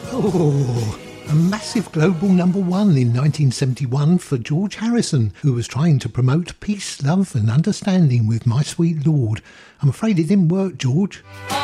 Oh, a massive global number one in 1971 for George Harrison, who was trying to promote peace, love and understanding with My Sweet Lord. I'm afraid it didn't work, George.